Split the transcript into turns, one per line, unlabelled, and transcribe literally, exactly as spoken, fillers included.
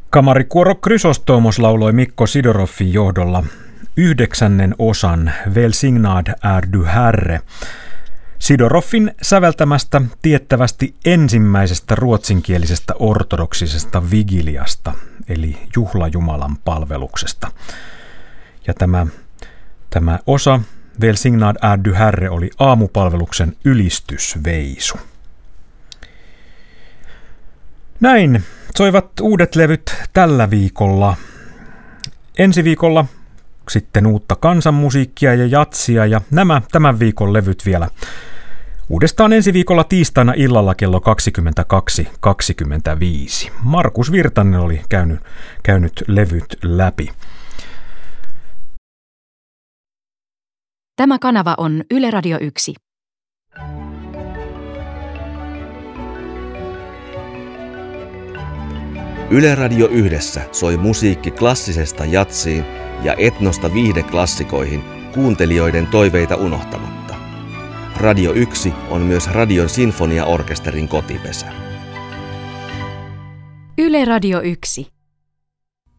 Kamarikuoro Chrysostomos lauloi Mikko Sidoroffin johdolla yhdeksännen osan Välsignad är du Herre, Sidoroffin säveltämästä tiettävästi ensimmäisestä ruotsinkielisestä ortodoksisesta vigiliasta, eli juhlajumalan palveluksesta. Ja tämä, tämä osa Välsignad är du Herre oli aamupalveluksen ylistysveisu. Näin soivat uudet levyt tällä viikolla. Ensi viikolla sitten uutta kansanmusiikkia ja jatsia ja nämä tämän viikon levyt vielä. Uudestaan ensi viikolla tiistaina illalla kello kaksikymmentäkaksi kaksikymmentäviisi. Markus Virtanen oli käynyt, käynyt levyt läpi.
Tämä kanava on Yle Radio yksi.
Yle Radio Yhdessä soi musiikki klassisesta jatsiin ja etnosta viihdeklassikoihin kuuntelijoiden toiveita unohtamatta. Radio yksi on myös Radion sinfoniaorkesterin kotipesä.
Yle Radio yksi.